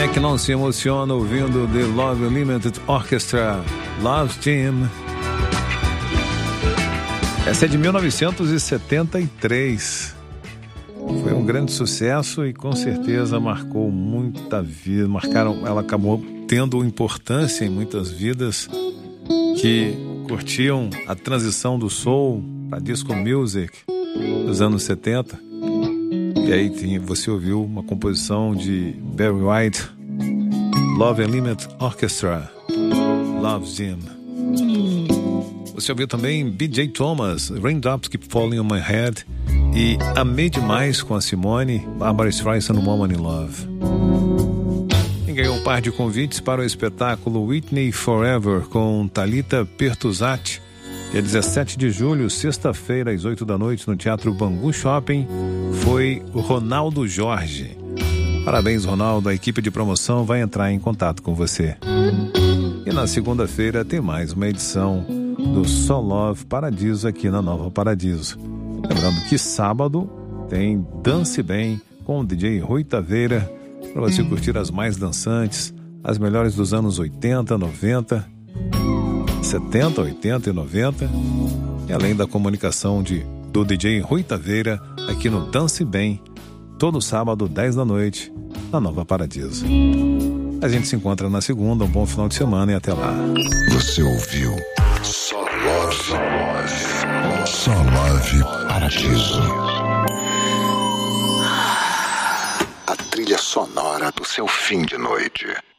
é que não se emociona ouvindo The Love Unlimited Orchestra, Love Team? Essa é de 1973. Foi um grande sucesso e com certeza marcou muita vida. Ela acabou tendo importância em muitas vidas que curtiam a transição do soul para disco music dos anos 70. E aí você ouviu uma composição de Barry White, Love Unlimited Orchestra, Love Team. Você ouviu também B.J. Thomas, Raindrops Keep Falling on My Head, e Amei Demais com a Simone, Barbra Streisand, Woman in Love. Quem ganhou um par de convites para o espetáculo Whitney Forever com Thalita Pertuzati, dia 17 de julho, sexta-feira, às 8 da noite, no Teatro Bangu Shopping, foi o Ronaldo Jorge. Parabéns, Ronaldo, a equipe de promoção vai entrar em contato com você. E na segunda-feira tem mais uma edição do Só Love Paradiso aqui na Nova Paradiso. Lembrando que sábado tem Dance Bem com o DJ Rui Taveira, para você curtir as mais dançantes, as melhores dos anos 80, 90, 70, 80 e 90, e além da comunicação do DJ Rui Taveira aqui no Dance Bem, todo sábado, 10 da noite, na Nova Paradiso. A gente se encontra na segunda, um bom final de semana e até lá. Você ouviu Só Love, Só Love Paradiso. A trilha sonora do seu fim de noite.